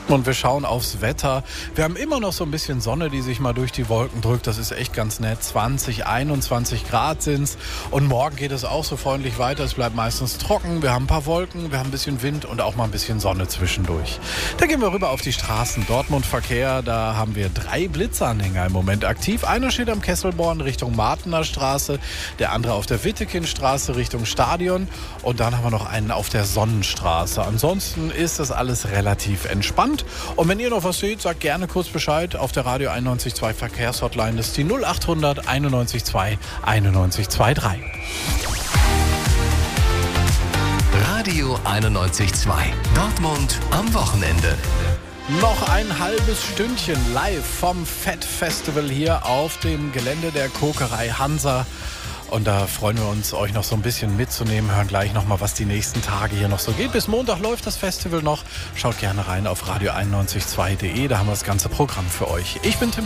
Und wir schauen aufs Wetter. Wir haben immer noch so ein bisschen Sonne, die sich mal durch die Wolken drückt. Das ist echt ganz nett. 20, 21 Grad sind's. Und morgen geht es auch so freundlich weiter. Es bleibt meistens trocken. Wir haben ein paar Wolken, wir haben ein bisschen Wind und auch mal ein bisschen Sonne zwischendurch. Da gehen wir rüber auf die Straßen. Dortmund-Verkehr, da haben wir 3 Blitzanhänger im Moment aktiv. Einer steht am Kesselborn Richtung Martener Straße, der andere auf der Wittekindstraße Richtung Stadion. Und dann haben wir noch einen auf der Sonnenstraße. Ansonsten ist das alles relativ entspannt. Und wenn ihr noch was seht, sagt gerne kurz Bescheid auf der Radio 91.2 Verkehrshotline. Das ist die 0800 91.2 91.23. Radio 91.2. Dortmund am Wochenende. Noch ein halbes Stündchen live vom Fett Festival hier auf dem Gelände der Kokerei Hansa. Und da freuen wir uns, euch noch so ein bisschen mitzunehmen. Hören gleich noch mal, was die nächsten Tage hier noch so geht. Bis Montag läuft das Festival noch. Schaut gerne rein auf radio91.2.de. Da haben wir das ganze Programm für euch. Ich bin Tim